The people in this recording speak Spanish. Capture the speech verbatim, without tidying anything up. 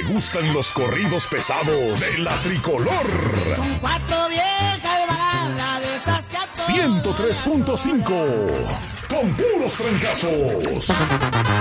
gustan los corridos pesados de la Tricolor. Son cuatro viejas baladas de esas que a todos ciento tres punto cinco con puros trancazos.